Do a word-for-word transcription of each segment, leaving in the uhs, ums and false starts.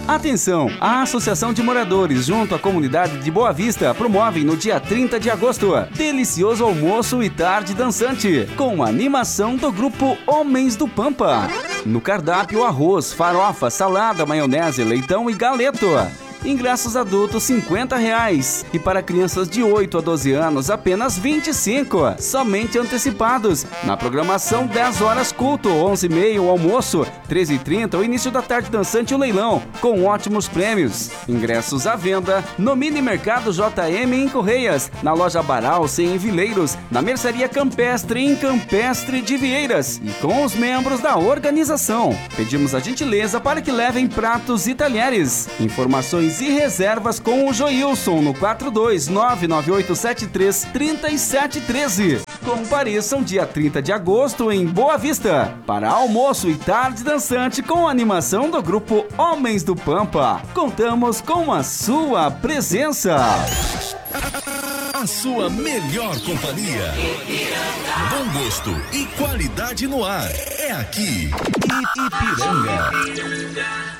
Atenção! A Associação de Moradores, junto à comunidade de Boa Vista, promovem no dia trinta de agosto delicioso almoço e tarde dançante, com a animação do grupo Homens do Pampa. No cardápio, arroz, farofa, salada, maionese, leitão e galeto. Ingressos adultos cinquenta reais e para crianças de oito a doze anos apenas vinte e cinco, somente antecipados. Na programação dez horas culto, onze e meia o almoço, treze e trinta o início da tarde dançante e o leilão, com ótimos prêmios. Ingressos à venda no Mini Mercado J M em Correias, na loja Baralce em Vileiros, na Mercearia Campestre em Campestre de Vieiras e com os membros da organização. Pedimos a gentileza para que levem pratos e talheres. Informações e reservas com o Joilson no quatro dois nove nove oito sete três três sete um três. Compareçam dia trinta de agosto em Boa Vista para almoço e tarde dançante com a animação do grupo Homens do Pampa. Contamos com a sua presença. A sua melhor companhia. Bom gosto e qualidade no ar. É aqui, Ipiranga.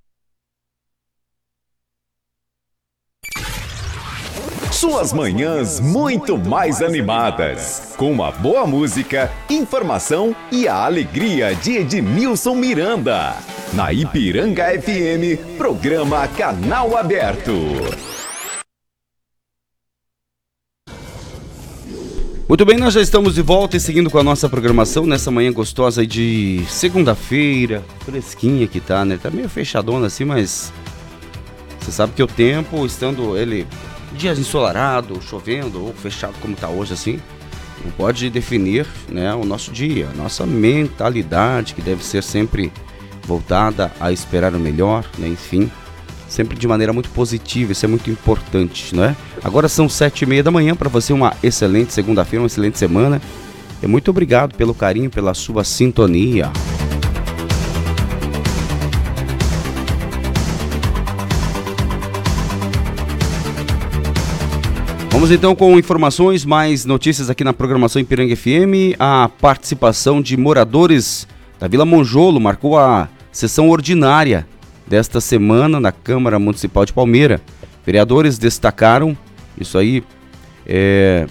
Suas manhãs muito mais animadas, com uma boa música, informação e a alegria de Edmilson Miranda. Na Ipiranga F M, programa Canal Aberto. Muito bem, nós já estamos de volta e seguindo com a nossa programação nessa manhã gostosa de segunda-feira, fresquinha que tá, né? Tá meio fechadona assim, mas você sabe que o tempo, estando ele dias ensolarado, chovendo ou fechado como tá hoje assim, não pode definir, né, o nosso dia, a nossa mentalidade que deve ser sempre voltada a esperar o melhor, né? Enfim, sempre de maneira muito positiva, isso é muito importante, né? Agora são sete e meia da manhã, para você uma excelente segunda-feira, uma excelente semana. E muito obrigado pelo carinho, pela sua sintonia. Vamos então com informações, mais notícias aqui na programação Ipiranga F M. A participação de moradores da Vila Monjolo marcou a sessão ordinária desta semana na Câmara Municipal de Palmeira. Vereadores destacaram, isso aí é,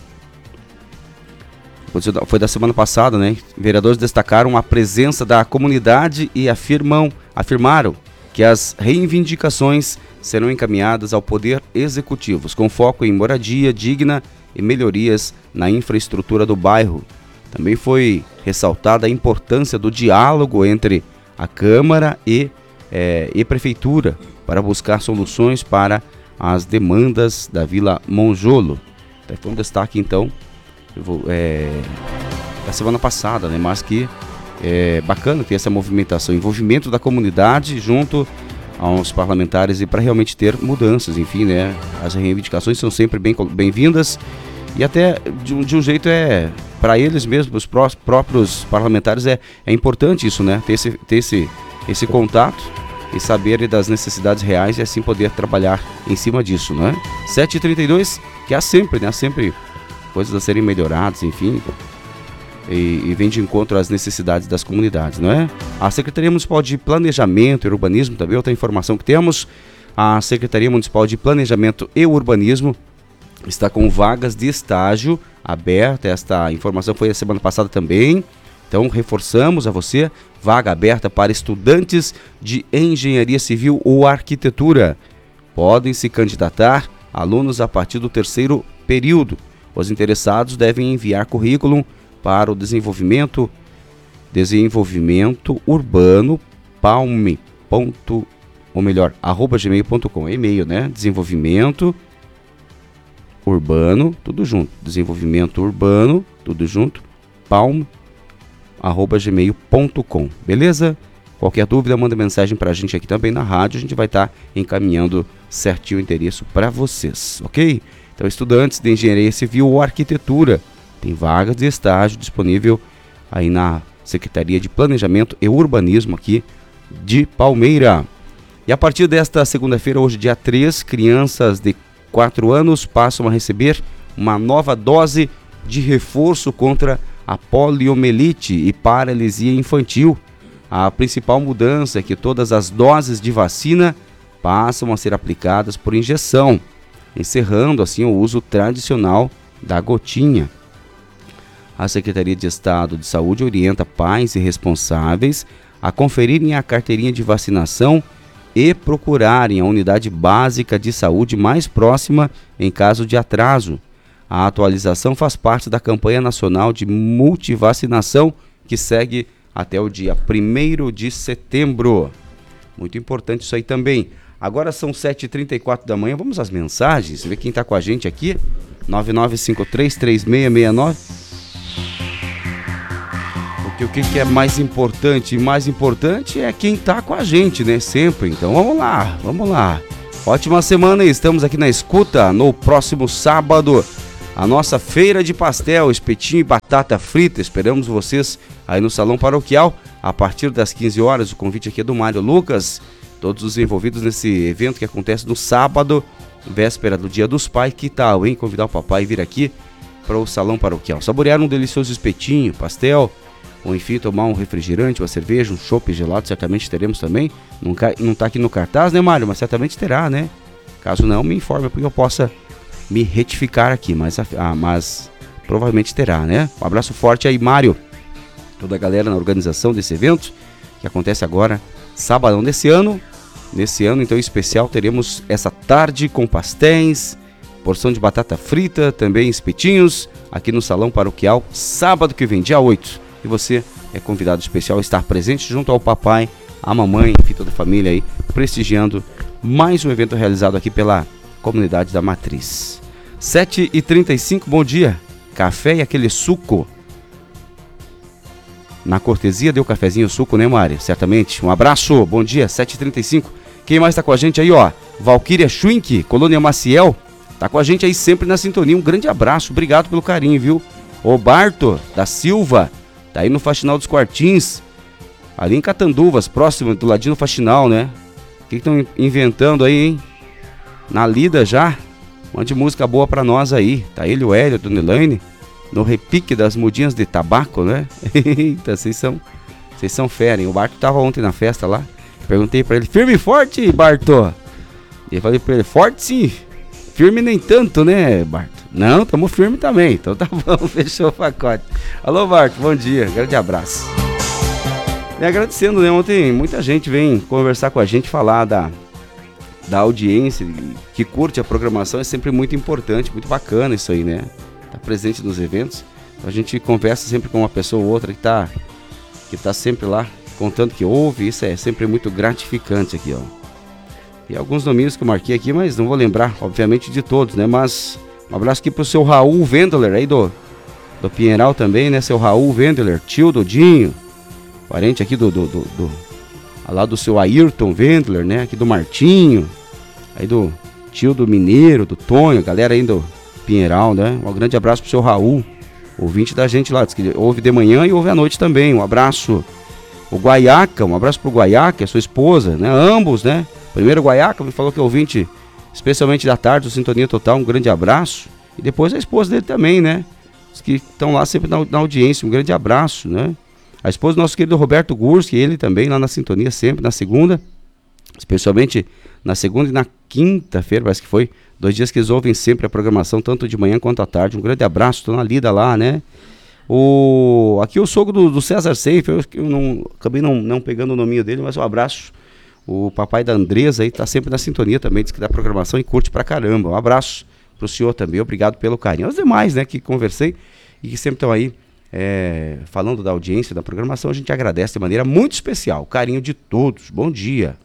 foi da semana passada, né? Vereadores destacaram a presença da comunidade e afirmam, afirmaram que as reivindicações serão encaminhadas ao Poder Executivo, com foco em moradia digna e melhorias na infraestrutura do bairro. Também foi ressaltada a importância do diálogo entre a Câmara e, é, e Prefeitura para buscar soluções para as demandas da Vila Monjolo. Foi um destaque, então, é, da semana passada, né? Mas que é bacana ter essa movimentação, envolvimento da comunidade junto aos parlamentares e para realmente ter mudanças, enfim, né? As reivindicações são sempre bem, bem-vindas e até de um, de um jeito é, para eles mesmos, os pró- próprios parlamentares, é, é importante isso, né? Ter esse, ter esse, esse contato e saber das necessidades reais e assim poder trabalhar em cima disso, né? sete e trinta e dois, que há sempre, né? Há sempre coisas a serem melhoradas, enfim, e, e vem de encontro às necessidades das comunidades, não é? A Secretaria Municipal de Planejamento e Urbanismo, também outra informação que temos, a Secretaria Municipal de Planejamento e Urbanismo está com vagas de estágio aberta. Esta informação foi a semana passada também, então reforçamos a você, vaga aberta para estudantes de Engenharia Civil ou Arquitetura. Podem se candidatar alunos a partir do terceiro período. Os interessados devem enviar currículo para o desenvolvimento, desenvolvimento urbano, palme, ponto, ou melhor, arroba gmail ponto com, é e-mail, né? Desenvolvimento urbano, tudo junto, desenvolvimento urbano, tudo junto, palme, arroba gmail ponto com, beleza? Qualquer dúvida, manda mensagem pra gente aqui também na rádio, a gente vai estar tá encaminhando certinho o endereço para vocês, ok? Então, estudantes de Engenharia Civil ou Arquitetura, tem vagas de estágio disponível aí na Secretaria de Planejamento e Urbanismo aqui de Palmeira. E a partir desta segunda-feira, hoje dia três, crianças de quatro anos passam a receber uma nova dose de reforço contra a poliomielite e paralisia infantil. A principal mudança é que todas as doses de vacina passam a ser aplicadas por injeção, encerrando assim o uso tradicional da gotinha. A Secretaria de Estado de Saúde orienta pais e responsáveis a conferirem a carteirinha de vacinação e procurarem a unidade básica de saúde mais próxima em caso de atraso. A atualização faz parte da campanha nacional de multivacinação que segue até o dia primeiro de setembro. Muito importante isso aí também. Agora são sete e trinta e quatro da manhã, vamos às mensagens, ver quem está com a gente aqui, nove nove cinco três, três seis seis nove. Porque o que, que é mais importante? Mais importante é quem está com a gente, né? Sempre. Então vamos lá, vamos lá. Ótima semana e estamos aqui na escuta. No próximo sábado, a nossa feira de pastel, espetinho e batata frita. Esperamos vocês aí no Salão Paroquial a partir das quinze horas. O convite aqui é do Mário Lucas. Todos os envolvidos nesse evento que acontece no sábado, véspera do Dia dos Pais. Que tal, hein? Convidar o papai a vir aqui para o Salão Paroquial. Saborear um delicioso espetinho, pastel, ou enfim, tomar um refrigerante, uma cerveja, um chopp gelado, certamente teremos também. Não, não está aqui no cartaz, né, Mário? Mas certamente terá, né? Caso não, me informe, porque eu possa me retificar aqui, mas, ah, mas provavelmente terá, né? Um abraço forte aí, Mário. Toda a galera na organização desse evento, que acontece agora, sabadão desse ano. Nesse ano, então, em especial, teremos essa tarde com pastéis, porção de batata frita, também espetinhos, aqui no Salão Paroquial, sábado que vem, dia oito. E você é convidado especial a estar presente junto ao papai, a mamãe, enfim, toda a família aí, prestigiando mais um evento realizado aqui pela comunidade da Matriz. sete e trinta e cinco, bom dia. Café e aquele suco. Na cortesia deu cafezinho suco, né, Mari? Certamente. Um abraço, bom dia, sete e trinta e cinco. Quem mais tá com a gente aí, ó? Valquíria Schwink, Colônia Maciel, tá com a gente aí sempre na sintonia. Um grande abraço, obrigado pelo carinho, viu? O Barto da Silva, tá aí no Faxinal dos Quartins, ali em Catanduvas, próximo do ladinho do Faxinal, né? O que estão inventando aí, hein? Na lida já, mande música boa pra nós aí. Tá ele, o Hélio, a Dona Elaine, no repique das mudinhas de tabaco, né? Eita, vocês são, vocês são fera, hein? O Barto tava ontem na festa lá, perguntei pra ele, firme e forte, Barto? E eu falei pra ele, forte sim, firme nem tanto, né, Barto? Não, tamo firme também, então tá bom, fechou o pacote. Alô, Barto, bom dia, grande abraço. E agradecendo, né, ontem muita gente vem conversar com a gente, falar da, da audiência que curte a programação, é sempre muito importante, muito bacana isso aí, né? Tá presente nos eventos, a gente conversa sempre com uma pessoa ou outra que tá, que tá sempre lá, contando que ouve, isso é sempre muito gratificante aqui, ó. E alguns nominhos que eu marquei aqui, mas não vou lembrar, obviamente, de todos, né, mas... Um abraço aqui pro seu Raul Wendler, aí do, do Pinheiral também, né? Seu Raul Wendler, tio do Dinho, parente aqui do, do, do, do lá do seu Ayrton Wendler, né? Aqui do Martinho, aí do tio do Mineiro, do Tonho, galera aí do Pinheiral, né? Um grande abraço pro seu Raul, ouvinte da gente lá, diz que ouve de manhã e ouve à noite também. Um abraço. O Guaiaca, um abraço pro Guaiaca, a sua esposa, né? Ambos, né? Primeiro o Guaiaca me falou que é ouvinte especialmente da tarde, do Sintonia Total, um grande abraço. E depois a esposa dele também, né? Os que estão lá sempre na, na audiência, um grande abraço, né? A esposa do nosso querido Roberto Gurski, ele também lá na Sintonia, sempre na segunda, especialmente na segunda e na quinta-feira, parece que foi, dois dias que eles ouvem sempre a programação, tanto de manhã quanto à tarde. Um grande abraço, estou na lida lá, né? O, aqui o sogro do, do César Seif, eu, eu não, acabei não, não pegando o nominho dele, mas um abraço. O papai da Andresa aí tá sempre na sintonia também, diz que dá programação e curte pra caramba. Um abraço pro senhor também, obrigado pelo carinho. Os demais, né, que conversei e que sempre estão aí é, falando da audiência, da programação, a gente agradece de maneira muito especial. O carinho de todos. Bom dia.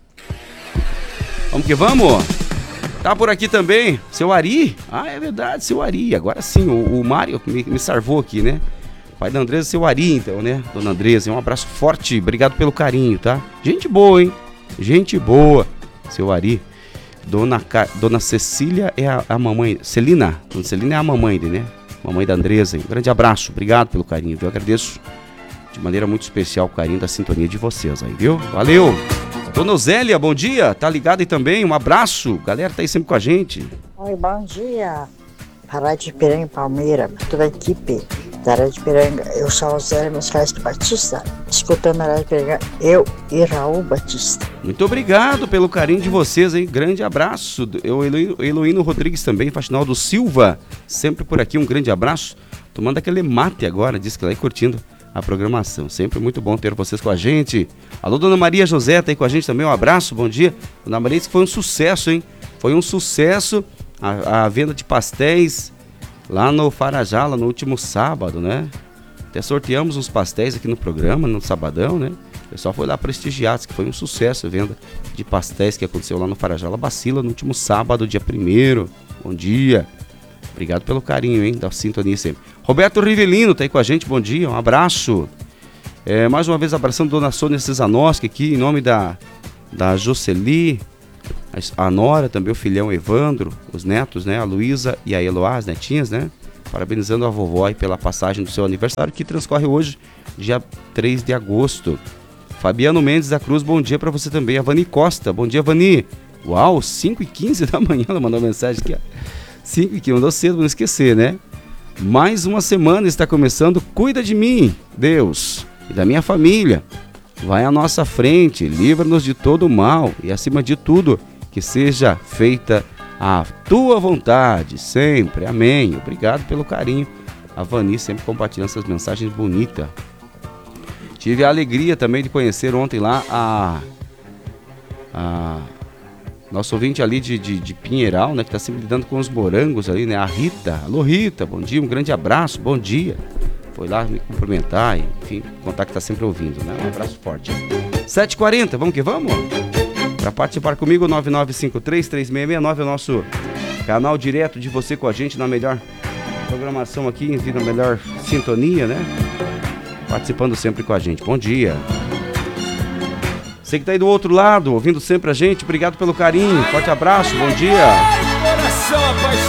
Vamos que vamos? Tá por aqui também, seu Ari. Ah, é verdade, seu Ari. Agora sim, o, o Mário me, me salvou aqui, né? Pai da Andresa, seu Ari, então, né? Dona Andresa, um abraço forte, obrigado pelo carinho, tá? Gente boa, hein? Gente boa, seu Ari. Dona, Ca... Dona Cecília é a, a mamãe. Celina, Dona Celina é a mamãe dele, né? Mamãe da Andresa. Um grande abraço, obrigado pelo carinho, viu? Eu agradeço de maneira muito especial o carinho da sintonia de vocês aí, viu? Valeu! Dona Zélia, bom dia, tá ligado aí também? Um abraço, galera tá aí sempre com a gente. Oi, bom dia. Para de Piranga, Palmeira, toda a equipe. da Rádio Ipiranga. Eu sou a Zé Mescalski Batista, escutando a Rádio Ipiranga, eu e Raul Batista. Muito obrigado pelo carinho de vocês, hein? Grande abraço. Eu, Heloíno Rodrigues também, Faxinaldo Silva, sempre por aqui, um grande abraço. Tomando aquele mate agora, diz que lá e curtindo a programação. Sempre muito bom ter vocês com a gente. Alô, Dona Maria José, tá aí com a gente também, um abraço, bom dia. Dona Maria, isso foi um sucesso, hein? Foi um sucesso a, a venda de pastéis lá no Farajala no último sábado, né? Até sorteamos uns pastéis aqui no programa, no sabadão, né? O pessoal foi lá prestigiar, disse que foi um sucesso a venda de pastéis que aconteceu lá no Farajala Bacila no último sábado, dia primeiro. Bom dia. Obrigado pelo carinho, hein? Da sintonia sempre. Roberto Rivelino tá aí com a gente, bom dia, um abraço. É, mais uma vez abraçando Dona Sônia Cesanoski aqui, em nome da, da Jocely, a Nora, também o filhão Evandro, os netos, né? A Luísa e a Eloá, as netinhas, né? Parabenizando a vovó aí pela passagem do seu aniversário, que transcorre hoje, dia três de agosto. Fabiano Mendes da Cruz, bom dia para você também. A Vani Costa, bom dia, Vani. Uau, cinco e quinze da manhã, ela mandou mensagem aqui, ó. cinco e quinze, mandou cedo, não esquecer, né? Mais uma semana está começando, cuida de mim, Deus, e da minha família. Vai à nossa frente, livra-nos de todo o mal e, acima de tudo, que seja feita a tua vontade, sempre. Amém. Obrigado pelo carinho. A Vani sempre compartilhando essas mensagens bonitas. Tive a alegria também de conhecer ontem lá a... a nosso ouvinte ali de, de, de Pinheiral, né, que está sempre lidando com os morangos ali, né, a Rita. Alô, Rita, bom dia, um grande abraço, bom dia. Foi lá me cumprimentar e, enfim, contar que está sempre ouvindo, né, um abraço forte. sete e quarenta, vamos que vamos? Para participar comigo, nove nove cinco três, três seis seis nove é o nosso canal direto de você com a gente na melhor programação aqui, na melhor sintonia, né, participando sempre com a gente. Bom dia. Você que tá aí do outro lado, ouvindo sempre a gente, obrigado pelo carinho, forte abraço, bom dia.